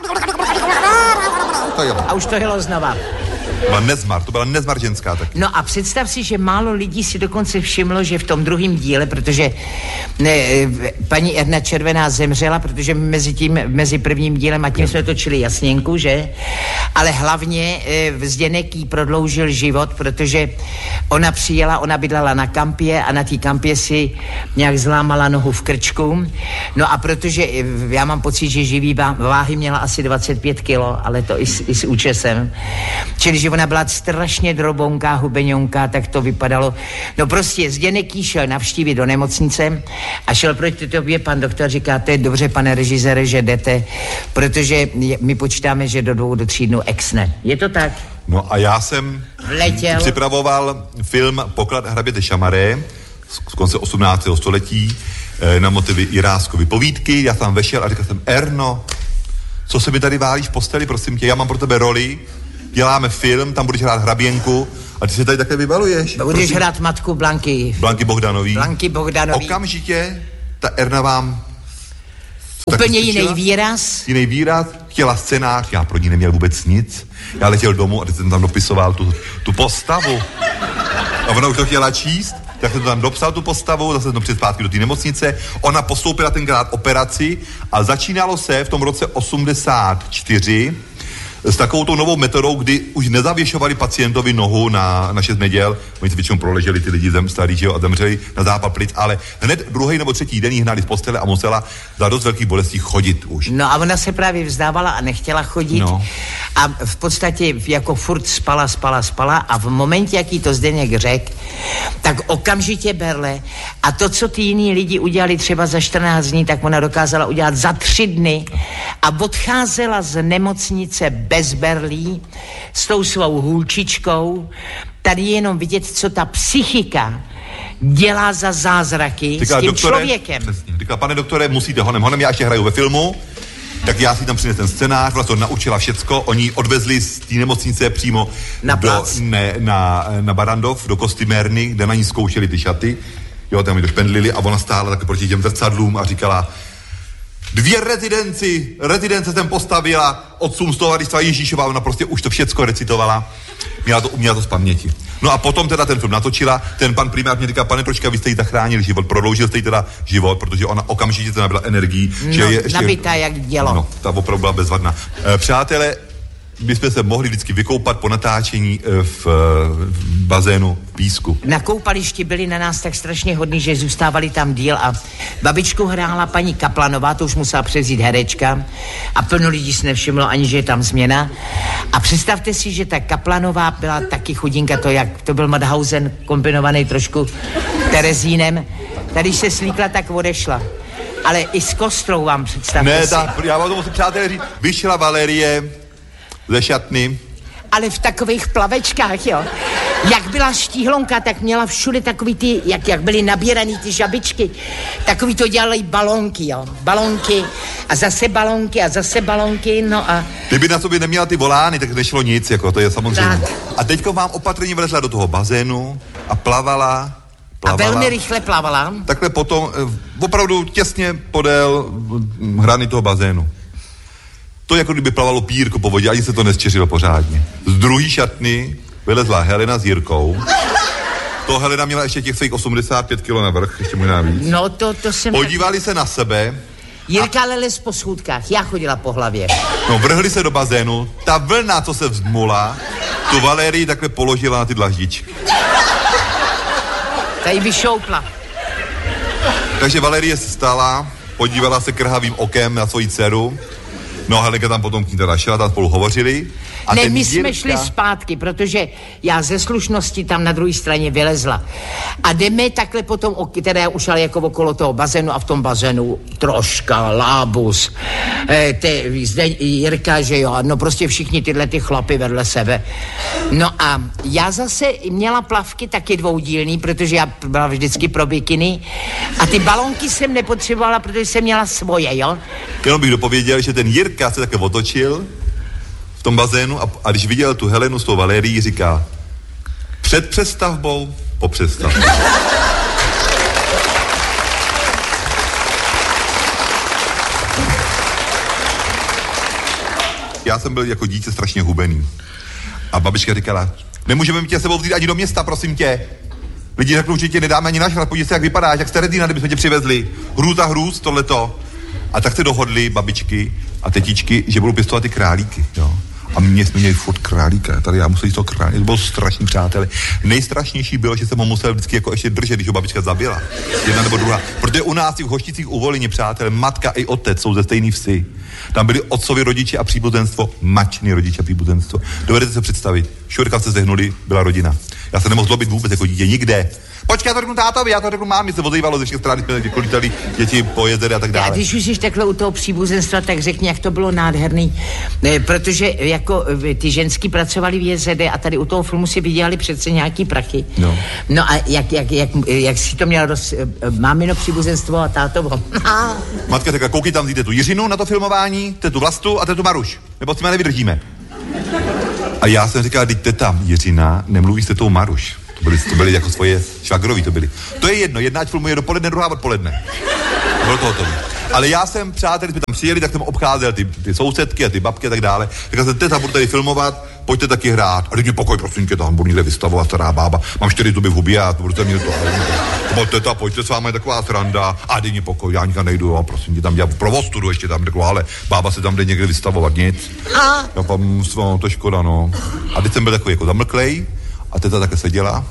To jelo. A už to jelo znova. To byla nezmar, to byla nezmar ženská taky. No a představ si, že málo lidí si dokonce všimlo, že v tom druhém díle, protože ne, paní Erna Červená zemřela, protože mezi tím, mezi prvním dílem a tím jsme točili Jasněnku, že? Ale hlavně Zdeněk jí prodloužil život, protože ona přijela, ona bydlela na kampě a na té kampě si nějak zlámala nohu v krčku. No a protože já mám pocit, že živý váhy měla asi dvacet pět kilo, ale to i s, i s účesem. Čili, že ona byla strašně drobonká, hubeňonká, tak to vypadalo. No prostě Zdeněk jí šel navštívit do nemocnice a šel proti tobě, pan doktor říká, to je dobře, pane režisére, že jdete, protože my počítáme, že do dvou, do tří dnů exne. Je to tak? No a já jsem Vletěl. připravoval film Poklad hraběte Šamaré z konce osmnáctého století na motivy Jiráskovy povídky. Já tam vešel a říkal jsem, Erno, co se mi tady válíš v posteli, prosím tě, já mám pro tebe roli, děláme film, tam budeš hrát hraběnku a ty se tady také vybaluješ. Budeš prosím. Hrát matku Blanky. Blanky Bohdanový. Blanky Bohdanový. Okamžitě ta Erna vám úplně jiný výraz. Jiný výraz, chtěla scénář, já pro ní neměl vůbec nic. Já letěl domů a teď jsem tam dopisoval tu, tu postavu. A ona už to chtěla číst, tak jsem to tam dopsal tu postavu, zase jsem to před zpátky do té nemocnice. Ona postoupila tenkrát operaci a začínalo se v tom roce osmdesát čtyři s takovou tou novou metodou, kdy už nezavěšovali pacientovi nohu na, na šest neděl, oni se většinou proleželi ty lidi zem starý, že jo, a zemřeli na zápal plic, ale hned druhý nebo třetí den jí hnali z postele a musela za dost velký bolestí chodit už. No a ona se právě vzdávala a nechtěla chodit no. A v podstatě jako furt spala, spala, spala a v momentě, jak jí to Zdeněk řekl, tak okamžitě berle a to, co ty jiní lidi udělali třeba za čtrnáct dní, tak ona dokázala udělat za tři dny a odcházela z nemocnice bez berlí, s tou svou hůlčičkou, tady jenom vidět, co ta psychika dělá za zázraky říká, s tím doktore, člověkem. Přesně. Říká, pane doktore, musíte honem, honem, já ještě hraju ve filmu, tak já si tam přinesl ten scénář, vlastně naučila všecko, oni odvezli z té nemocnice přímo na, do, ne, na, na Barandov, do kostymérny, kde na ní zkoušeli ty šaty, jo, tam mi to špendlili a ona stála tak proti těm zrcadlům a říkala, dvě rezidenci, rezidence jsem postavila od Sumstovaristva Ježíšova, ona prostě už to všecko recitovala, měla to, uměla to z paměti. No a potom teda ten film natočila, ten pan primář mě říká, pane Pročka, vy jste jí zachránili život, prodloužil jste jí teda život, protože ona okamžitě to nabila energií. No, že je ještě, nabitá jak dělo. No, ta opravdu byla bezvadná. E, přátelé, my jsme se mohli vždycky vykoupat po natáčení v, v bazénu v písku. Na koupališti byli na nás tak strašně hodní, že zůstávali tam díl a babičku hrála paní Kaplanová, to už musela převzít herečka a plno lidí si nevšimlo ani, že je tam změna. A představte si, že ta Kaplanová byla taky chudinka, to jak to byl Madhausen kombinovaný trošku Terezínem. Tady se slíkla, tak odešla. Ale i s kostrou vám představte ne, si. ta, já vám to musím přátelé říct, vyšla Valerie ze šatny. Ale v takových plavečkách, jo. Jak byla štíhlonka, tak měla všude takový ty, jak, jak byly nabíraný ty žabičky, takový to dělali balonky, jo. Balonky a zase balonky a zase balonky, no a... Kdyby na sobě neměla ty volány, tak nešlo nic, jako to je samozřejmě. Tak. A teďko vám opatrně vlezla do toho bazénu a plavala, plavala. A velmi rychle plavala. Takhle potom, opravdu těsně podél hrany toho bazénu. To jako kdyby plavalo pírko po vodě, ani se to nesčeřilo pořádně. Z druhý šatny vylezla Helena s Jirkou. To Helena měla ještě těch svých osmdesát pět kilo navrch, ještě možná víc. No to, to jsem... Podívali se na sebe. Jirka a... lele po schůdkách, já chodila po hlavě. No, vrhli se do bazénu, ta vlna, co se vzmula, tu Valérii takhle položila na ty dlaždičky. Tady vyšoupla. Takže Valérie se stala, podívala se krhavým okem na svoji dceru. No, Helenka tam potom k ní teda šla, tam spolu hovořili. A ne, my Jirka... jsme šli zpátky, protože já ze slušnosti tam na druhé straně vylezla. A jdeme takhle potom, teda já už ale jako okolo toho bazénu a v tom bazénu troška, lábus, e, te, zde Jirka, že jo, no prostě všichni tyhle ty chlapy vedle sebe. No a já zase měla plavky taky dvoudílný, protože já byla vždycky pro bikiny a ty balonky jsem nepotřebovala, protože jsem měla svoje, jo. Jenom bych dopověděl, že ten Jirka se také otočil v tom bazénu a, a když viděl tu Helenu s tou Valérií, říká před přestavbou, po přestavbě. Já jsem byl jako dítě strašně hubený. A babička říkala, nemůžeme tě sebou vzít ani do města, prosím tě. Lidi řeknou, že tě nedáme ani našrat, podívej se, jak vypadáš, jak Steredina, kdybychom tě přivezli. Hrůz a hrůz, tohleto. A tak se dohodli babičky a tetičky, že budou pěstovat ty králíky, jo. A mě jsme měli furt králíka, tady já musel jít toho králíka, to bylo strašný, přátelé. Nejstrašnější bylo, že jsem ho musel vždycky jako ještě držet, když ho babička zabila. Jedna nebo druhá. Protože u nás v Hošticích u Volině, přátelé, matka i otec jsou ze stejný vsi. Tam byli otcovi rodiče a příbuzenstvo, matčiny rodiče a příbuzenstvo. Dovedete se představit, šurka se zehnuli, byla rodina. Já se nemohl zlobit vůbec jako dítě, nikde. Počkej, já to řeknu tátovi, já to řeknu mámě, se ozývalo ze všech stran, jsme jako lítali děti po jezeře a tak dále. A když už jsi takhle u toho příbuzenstva, tak řekni, jak to bylo nádherný, ne, protože jako ty ženský pracovali v jezede a tady u toho filmu si vydělali přece nějaký prachy. No. No a jak, jak, jak, jak si to měla roz... mámino příbuzenstvo a tátovo. Matka řekla, koukej tam, zjděte tu Jiřinu na to filmování, tetu Vlastu a tetu Maruš, nebo s tím nevydržíme. A já jsem říkal, teď teta Jiřina nemluví s tetou Maruš. To byly, to byly jako svoje švagroví, to byly. To je jedno, jedna ať filmuje dopoledne, druhá odpoledne. Bylo to hotový. Ale já jsem, přátelé, jsme tam přijeli, tak jsem obcházel ty, ty sousedky a ty babky a tak dále. Říkal jsem, teta, budu tady filmovat, pojďte taky hrát. A teď mě pokoj, prosím tě, tam budu někde vystavovat, stará bába. Mám čtyři zuby v hubě a budete mě to. Pojďte, teta, pojďte, s vámi je taková sranda. A teď mě pokoj, já nikam nejdu, a prosím tě, tam dělám provostudu ještě tam, řekl, ale bába se tam jde někde vystavovat, nic. Já pam, no, to škoda, no. A teď jsem byl takový jako zamlklej a teta také seděla.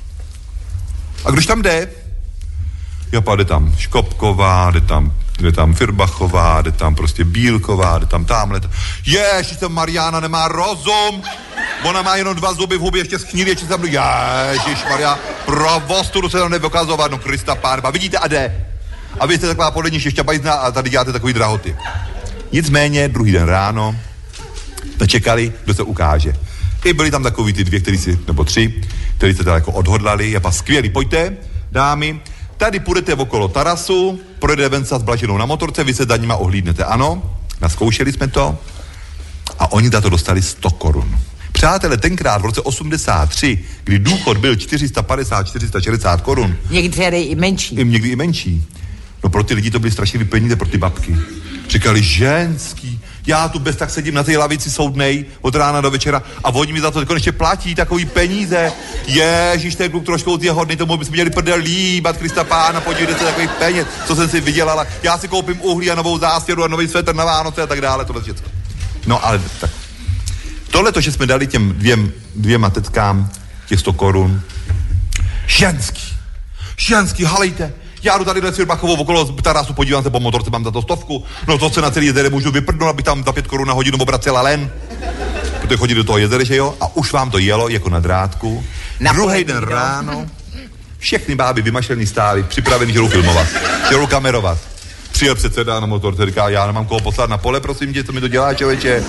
A když tam jde, jo, jde tam Škopková, jde tam, jde tam Firbachová, jde tam prostě Bílková, jde tam tamhle. Ježiš, ta Mariána nemá rozum. Ona má jenom dva zuby v hubě, ještě schnilí, ještě tam ježiš, Maria, provostudu se tam nevokazovat, no Krista Pánba. Vidíte, a jde. A vy jste taková podle ní štěšťabajzná a tady děláte takový drahoty. Nicméně, druhý den ráno, to čekali, kdo se ukáže. I byli tam takový ty dvě, který si, nebo tři, kteří se teda jako odhodlali, je pa skvělý, pojďte, dámy, tady půjdete okolo Tarasu, projede Venca s Blaženou na motorce, vy se za nima ohlídnete, ano, naskoušeli jsme to a oni za to dostali sto korun. Přátelé, tenkrát v roce osmdesát tři, kdy důchod byl čtyři sta padesát, čtyři sta šedesát korun. Někdy i menší. I někdy i menší. No pro ty lidi to byly strašně peníze, pro ty babky. Říkali, ženský, já tu bez tak sedím na té lavici soudnej od rána do večera a oni mi za to konečně platí takový peníze. Ježíš, ten kluk trošku je hodný, tomu bychom měli prdel líbat, Krista Pána, podívejte se takových peněz, co jsem si vydělala. Já si koupím uhlí a novou zástěru a nový svetr na Vánoce a tak dále, tohle všechno. No ale tak. Tohle to, že jsme dali těm dvěm, dvěma tetkám těch sto korun. Ženský, ženský, halejte. Já jdu tady do Firbachovou okolo Tarasu, podívám se po motorce, mám za to stovku. No to se na celý jezere můžu vyprdnout, abych tam za pět korun na hodinu obracela len. Protože chodí do toho jezere, že jo? A už vám to jelo jako na drátku. Na druhý den ráno všechny báby vymašlený stály, připravený, že jdou filmovat, že jdou kamerovat. Přijel předseda na motorce, říká, já nemám koho poslat na pole, prosím tě, co mi to dělá, člověče.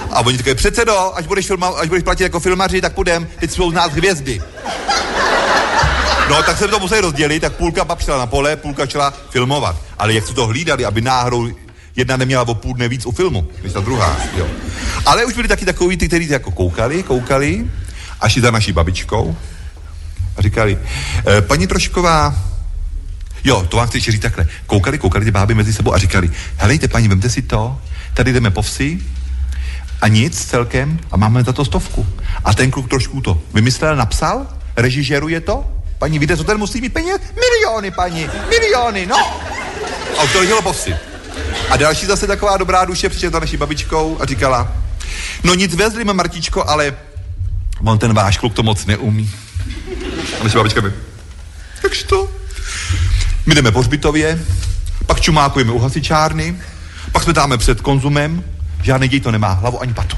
A oni říkají, předsedo, až budeš, filma, až budeš platit jako filmaři, tak půjdem, teď jsou z nás hvězdy. No, tak se to museli rozdělit, tak půlka pak šla na pole, půlka šla filmovat. Ale jak se to hlídali, aby náhodou jedna neměla o půl dne víc u filmu, než ta druhá, jo. Ale už byli taky takový ty, kteří jako koukali, koukali a šli za naší babičkou a říkali, e, paní Trošková, jo, to vám chci ještě říct takhle, koukali, koukali ty báby mezi sebou a říkali, helejte paní, vemte si to, tady jdeme po vsi a nic celkem a máme za to stovku. A ten kluk trošku to vymyslel, napsal, režižeruje to, paní, víte, co ten musí mít peněz? Miliony, paní, miliony, no. A už to letělo po vsi. A další zase taková dobrá duše přišla za naší babičkou a říkala, no nic vezlíme, Martičko, ale on ten váš kluk to moc neumí. A naše babička mi, jakž to? My jdeme po hřbitově, pak čumákujeme u hasičárny, pak jsme dáme před Konzumem, žádný děj to nemá hlavu ani patu.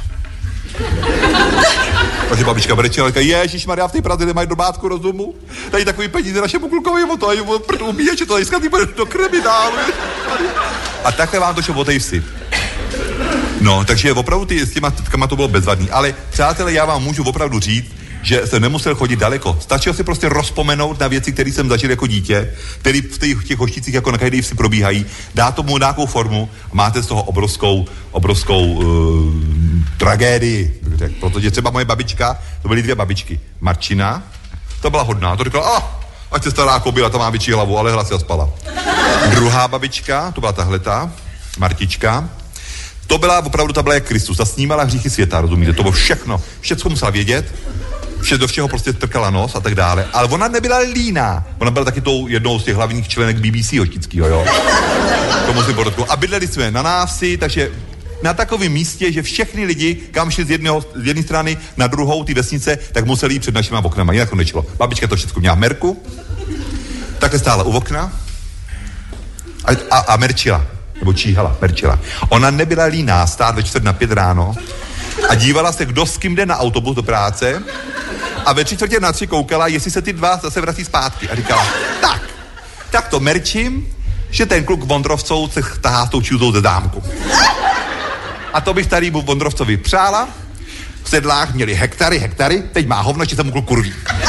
Takže babička brečela, říká, ježišmarja, v té Praze nemají dobátku rozumu, tady takový peníze našemu klukovi, o to, o prd ubíje, že to dneska ty bude do kriminálu. A takhle vám to šlo o tej vsi. No, takže opravdu ty, s těma tetkama to bylo bezvadný, ale přátelé, já vám můžu opravdu říct, že jsem nemusel chodit daleko. Stačilo si prostě rozpomenout na věci, které jsem zažil jako dítě, které v těch, těch hošticích jako na každé vsi probíhají, dá tomu nějakou formu a máte z toho obrovskou, obrovskou uh, tragédii. Protože třeba moje babička, to byly dvě babičky. Marčina, to byla hodná, to říkala, a, ať se stará kobila, ta má větší hlavu, ale hlas a spala. Druhá babička, to byla tahleta, Martička, to byla opravdu, ta byla jak Kristus, ta snímala hříchy světa, rozumíte, to bylo všechno, všechno musela vědět, vše do všeho prostě strkala nos a tak dále, ale ona nebyla líná, ona byla taky tou jednou z těch hlavních členek B B C hoštickýho, jo. To musím podotknout. A bydleli jsme na návsi, takže na takovém místě, že všechny lidi, kam šli z, jedného, z jedné strany na druhou ty vesnice, tak museli jít před našima oknama, jinak to nešlo. Babička to všechno měla v merku, takhle stála u okna a, a, a merčila, nebo číhala, merčila. Ona nebyla líná stát ve čtvrt na pět ráno a dívala se, kdo s kým jde na autobus do práce a ve tři čtvrtě na tři koukala, jestli se ty dva zase vrací zpátky a říkala, tak, tak to merčím, že ten kluk Vondrovcov se tahá s tou čůzou ze zámku. A to bych tady Vondrovcovi přála. V sedlách měli hektary, hektary, teď má hovno, že se mu kluk kurví.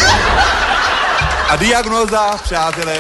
A diagnóza, přátelé.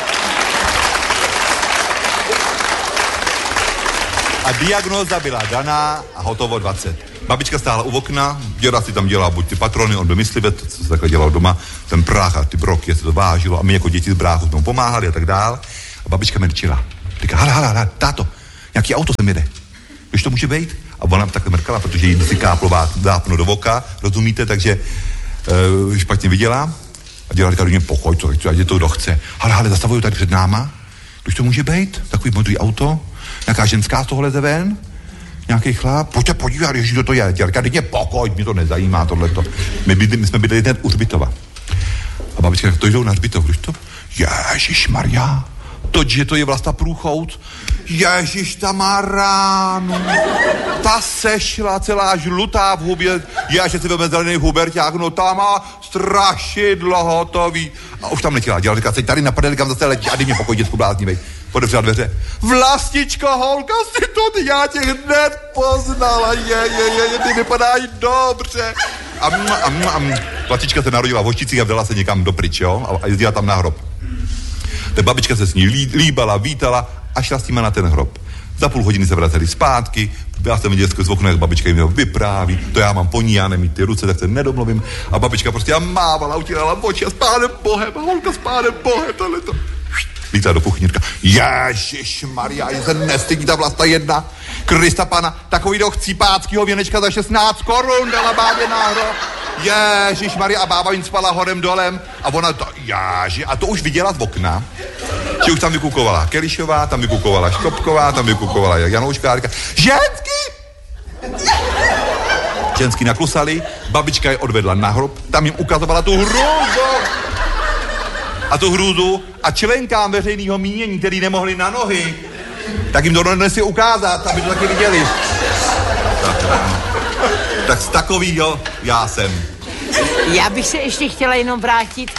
A diagnóza byla daná a hotovo dvacet. Babička stála u okna, děda si tam dělala buď ty patrony, on byl myslivec, co se takhle dělal doma, ten prach a ty broky, se to vážilo a my jako děti z bráchu jsme mu pomáhali a tak dál. A babička merčila. Říká, hala, hala, hala, táto, nějaký auto sem jede. Když to může být? A ona takhle mrkala, protože jí si káplová zápno do voka, rozumíte, takže uh, špatně viděla. A dělala, říká, do mě pochoď, co chci, ať je to kdo chce. Ale, ale zastavují tady před náma. Když to může být? Takový modrý auto, nějaká ženská z toho leze ven, nějaký chlap, pojďte podívat, ježiš, kdo to je. Dělala, říká, mě pochoď, mě to nezajímá, tohleto. My, bydli, my jsme bydleli hned u hřbitova. A babička, to jdou na hřbitov, když to? Ježišmarja. To, že to je Vlasta Průchout, ježiš, ta má ránu, ta sešla celá žlutá v hubě, já, že si veme zelený huberťák, no ta má strašidlo hotový. A už tam nechtěla dělat, říká, teď tady na prdeli, kam zase letí, a dej mě pokoj, děcku bláznivej. Podevřela dveře. Vlastičko, holka, si tu, já tě hned poznala, je, je, je, je, ty vypadají dobře. A, a, a, a Vlastička se narodila v Hošticích a vdala se někam do pryč, jo, a jezdila tam na hrob. Ta babička se s ní lí, líbala, vítala a šla s tím na ten hrob. Za půl hodiny se vraceli zpátky, já jsem viděl z okna, jak babička jim vypráví, to já mám po ní, já nemít ty ruce, tak se nedomluvím. A babička prostě já mávala, utírala oči a s pánem Bohem, a holka s pánem Bohem, tohleto. Lítá do kuchyně, říká, ježišmarja, je se nestydí ta Vlasta jedna, Krista Pana, takový do chcípáckýho věnečka za šestnáct korun dala bábě na hrob. Ježišmarja, a bába jim spala horem dolem a ona to, jáži, a to už viděla z okna, že už tam vykukovala Kelišová, tam vykukovala Škopková, tam vykukovala Janouška a říká, ženský! Ženský naklusali, babička je odvedla na hrob, tam jim ukazovala tu hrůzu. A tu hrůzu a členkám veřejného mínění, který nemohli na nohy, tak jim to donesli ukázat, aby to taky viděli. Tak z takovýho já jsem. Já bych se ještě chtěla jenom vrátit.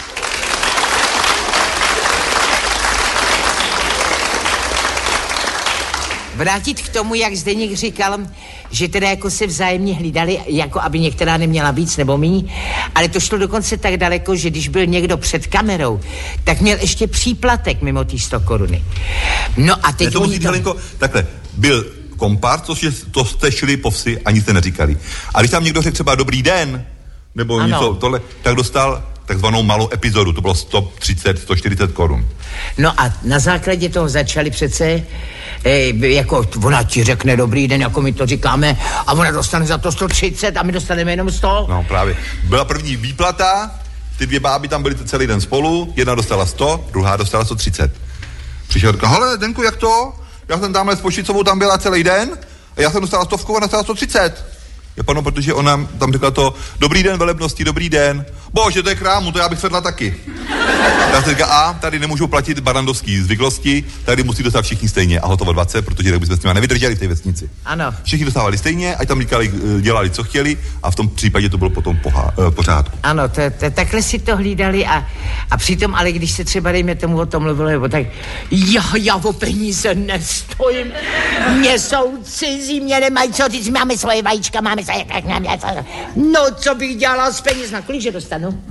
Vrátit k tomu, jak Zdeněk říkal, že teda jako se vzájemně hlídali, jako aby některá neměla víc nebo míň, ale to šlo dokonce tak daleko, že když byl někdo před kamerou, tak měl ještě příplatek mimo ty sto koruny. No a teď... Ne, to musí, Helenko, takhle, byl kompár, což je, to jste šli po vsi, ani jste neříkali. A když tam někdo řekl třeba dobrý den, nebo ano. něco tohle, tak dostal takzvanou malou epizodu, to bylo sto třicet, sto čtyřicet korun. No a na základě toho začali přece, e, jako ona ti řekne dobrý den, jako my to říkáme, a ona dostane za to sto třicet a my dostaneme jenom sto. No právě. Byla první výplata, ty dvě báby tam byly celý den spolu, jedna dostala sto, druhá dostala sto třicet. Přišel a říkal, hele, Denku, jak to? Já jsem tamhle s Pošicovou tam byla celý den a já jsem dostala stovku a dostala sto třicet. Je pano, protože ona tam řekla to, dobrý den velebnosti, dobrý den. Bože, to je krámu, to já bych sedla taky. Já jsem říkal, a tady nemůžou platit barandovský zvyklosti, tady musí dostat všichni stejně a hotovo dvacet, protože tak bychom s nimi nevydrželi v té vesnici. Ano. Všichni dostávali stejně, ať tam říkali, dělali, co chtěli a v tom případě to bylo potom pohá, pořádku. Ano, to, to, takhle si to hlídali a, a přitom, ale když se třeba dejme tomu o tom mluvilo, nebo tak, já, já o peníze nestojím, mě jsou cizí, mě nemají co, teď máme svoje vajíčka, máme svoje, tak nám něco. No, co bych dělala s penězma, kolikže dostanu?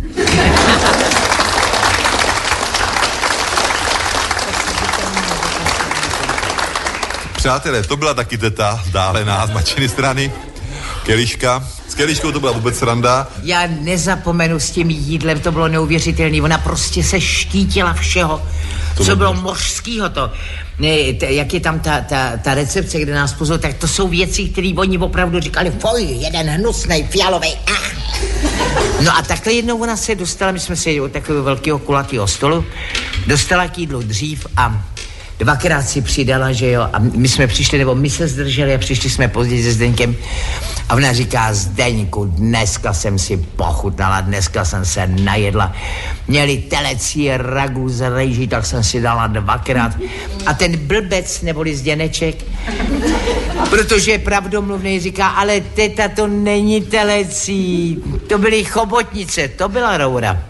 Přátelé, to byla taky teta, vzdálená z mačiny strany, Keliška. S Keliškou to byla vůbec sranda. Já nezapomenu s tím jídlem, to bylo neuvěřitelné. Ona prostě se štítila všeho, to co bylo mořskýho to. Ne, t- jak je tam ta, ta, ta recepce, kde nás pozvou, tak to jsou věci, které oni opravdu říkali, foj, jeden hnusnej, fialovej. Ah. No a takhle jednou ona se dostala, my jsme seděli od takového velkého kulatého stolu, dostala k jídlu dřív a dvakrát si přidala, že jo, a my jsme přišli, nebo my se zdrželi a přišli jsme později se Zdeňkem a ona říká, Zdeňku, dneska jsem si pochutnala, dneska jsem se najedla. Měli telecí ragu z rejží, tak jsem si dala dvakrát. A ten blbec, neboli Zděneček, protože je pravdomluvný, říká, ale teta, to není telecí, to byly chobotnice, to byla roura.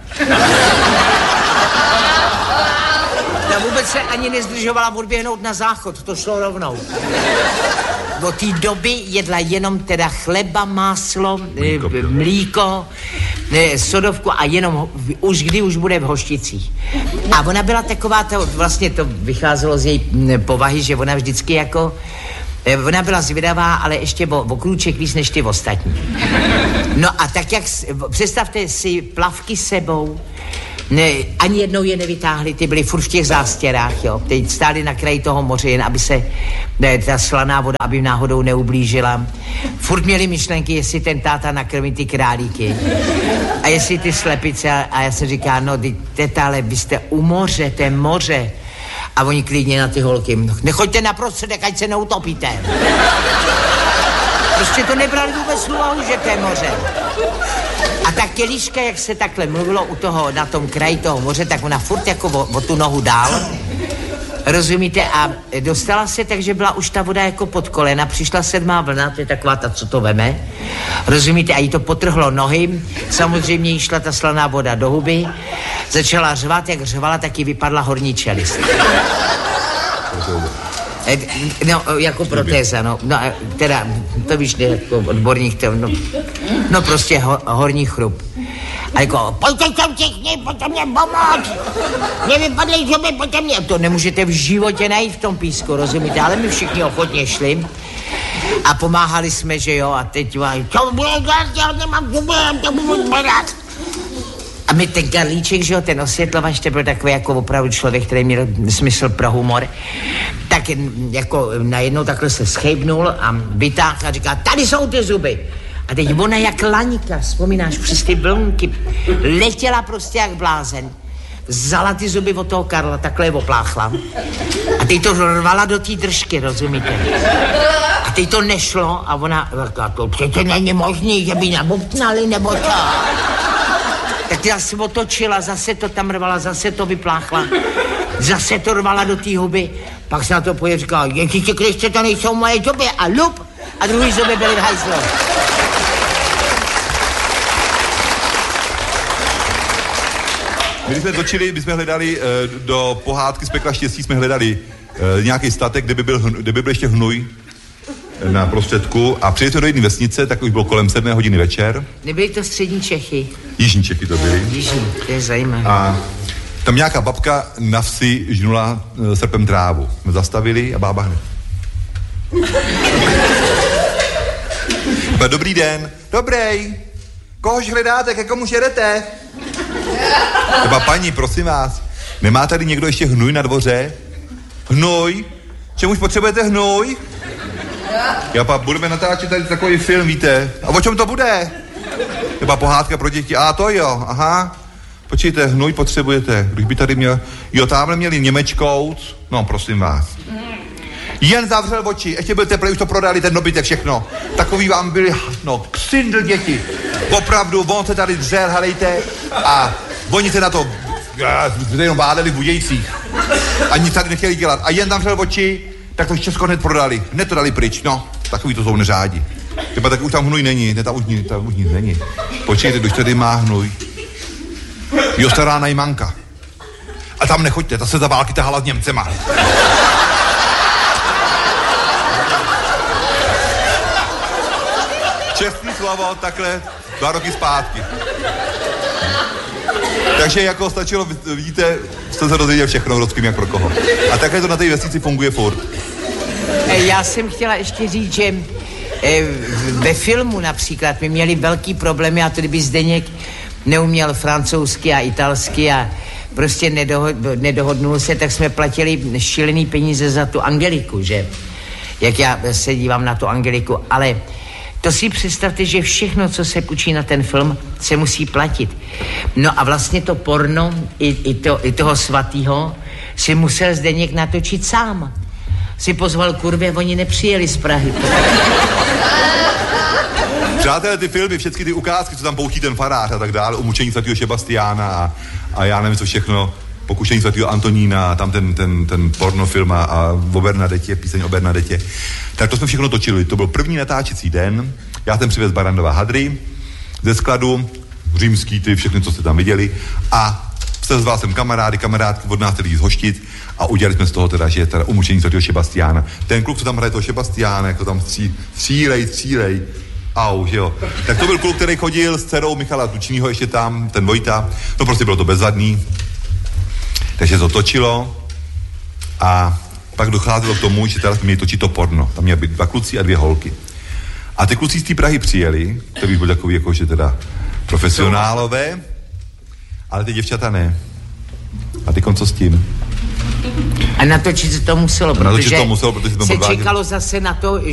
Ta vůbec se ani nezdržovala odběhnout na záchod, to šlo rovnou. Do té doby jedla jenom teda chleba, máslo, mlíko, e, mlíko e, sodovku a jenom už kdy už bude v Hošticích. A ona byla taková, to, vlastně to vycházelo z její povahy, že ona vždycky jako, e, ona byla zvědavá, ale ještě o, o krůček víc než ty ostatní. No a tak jak, představte si plavky sebou, ne, ani jednou je nevytáhli, ty byly furt v těch zástěrách, jo. Teď stáli na kraji toho moře, jen aby se ne, ta slaná voda, aby náhodou neublížila. Furt měli myšlenky, jestli ten táta nakrmí ty králíky. A jestli ty slepice, a, a já se říká, no, teta, ale vy jste u moře, to je moře. A oni klidně na ty holky, nechoďte na prostředek, ať se neutopíte. Prostě to nebrali vůbec úvahu, že to je moře. A ta Keliška, jak se takhle mluvilo u toho, na tom kraji toho moře, tak ona furt jako o, o tu nohu dál. Rozumíte? A dostala se, takže byla už ta voda jako pod kolena, přišla sedmá vlna, to je taková ta, co to veme. Rozumíte? A jí to potrhlo nohy, samozřejmě jí šla ta slaná voda do huby, začala řvat, jak řvala, tak jí vypadla horní čelist. No, jako protéza, no, no, teda, to víš, ne, jako odborník, to, no, no prostě ho, horní chrup. A jako, pojďte sem všichni, pojďte mě pomoct, mě vypadly zuby, pojďte mě. To nemůžete v životě najít v tom písku, rozumíte, ale my všichni ochotně šli a pomáhali jsme, že jo, a teď, co bude dělat, já nemám zuby, to budu zbadat. A my ten Karlíček, že jo, ten osvětlovač, to byl takový jako opravdu člověk, který měl smysl pro humor, tak jako najednou takhle se schejbnul a vytáhl a říká, tady jsou ty zuby. A teď ona jak laňka, vzpomínáš, přes ty vlnky, letěla prostě jak blázen, vzala ty zuby od toho Karla, takhle je opláchla a teď to rvala do té držky, rozumíte? A teď to nešlo a ona říká, to přece není možný, že by nabobtnali nebo co? Tak já se otočila, zase to tam rvala, zase to vypláchla, zase to rvala do té huby, pak se na to poje říkala, Ježíši Kriste, to nejsou moje zuby a lup, a druhý zuby byly v hajzlu. My jsme točili, my jsme hledali e, do pohádky z pekla štěstí, jsme hledali e, nějaký statek, kde by byl, kde by byl ještě hnůj. na prostředku a přijete do jedné vesnice, tak už bylo kolem sedmé hodiny večer. Nebyly to střední Čechy? Jižní Čechy to byly. Jižní, to je zajímavé. A tam nějaká babka na vsi žnula e, srpem trávu. My zastavili a bába hned. Dobrý den. Dobrý. Kohož hledáte, ke komu jedete? Třeba paní, prosím vás, nemá tady někdo ještě hnůj na dvoře? Hnůj? Čemuž potřebujete hnůj? Já pak budeme natáčet tady takový film, víte. A o čem to bude? Třeba pohádka pro děti. A to jo, aha. Počkejte, hnůj potřebujete. Když by tady měl... Jo, tamhle měli Němečkouc. No, prosím vás. Jen zavřel oči, ještě byl teplý, už to prodali, ten dobytek, všechno. Takový vám byli, no, ksindl děti. Opravdu, on se tady dřel, helejte, a oni se na to, jste jenom bádali v Budějcích. A nic tady nechtěli dělat. A jen zavřel oči, tak to Česko hned prodali. Hned to dali pryč, no. Takový to jsou neřádi. Třeba tak už tam hnůj není, ne, tam už, nic, tam už nic není. Počkejte, kdo tady má hnůj. Jo, stará najmanka. A tam nechoďte, ta se za války tahala s Němcema. Čestný slovo, takhle dva roky zpátky. Takže jako stačilo, vidíte, jste se dozvěděl všechno, kdo s kým, jak pro koho. A takhle to na té vesnici funguje furt. Já jsem chtěla ještě říct, že ve filmu například my měli velký problémy, a to kdyby Zdeněk neuměl francouzsky a italsky a prostě nedohod, nedohodnul se, tak jsme platili šílený peníze za tu Angeliku, že? Jak já se dívám na tu Angeliku, ale to si představte, že všechno, co se půjčí na ten film, se musí platit. No a vlastně to porno i, i, to, i toho svatýho si musel Zdeněk natočit sám. Si pozval kurvě, oni nepřijeli z Prahy. Přátelé, ty filmy, všechny ty ukázky, co tam pouští ten farář a tak dále, umučení svatého Sebastiána a, a já nevím, co všechno, pokušení svatého Antonína, tam ten, ten, ten pornofilm a, a o Bernadetě, píseň o Bernadetě. Tak to jsme všechno točili. To byl první natáčecí den. Já jsem přivez Barandova hadry ze skladu, římský, ty všechny, co jste tam viděli. A sezval jsem kamarády, kamarádky, od nás tedy zhoštit a udělali jsme z toho teda, že je teda umučení svatého Sebastiána. Ten kluk, co tam hraje toho Sebastiána, jak to tam stří, střílej, střílej. Au, že jo. Tak to byl kluk, který chodil s dcerou Michala Tučnýho, ještě tam, ten Vojta. No prostě bylo to bezvadný. Takže to točilo a pak docházelo k tomu, že teda jsme měli točit to porno. Tam měly být dva kluci a dvě holky. A ty kluci z té Prahy přijeli, to by byl takový jako, že teda profesionálové, ale ty děvčata ne. A ty co s tím? A natočit se to muselo, protože, to muselo, protože se čekalo zase na to,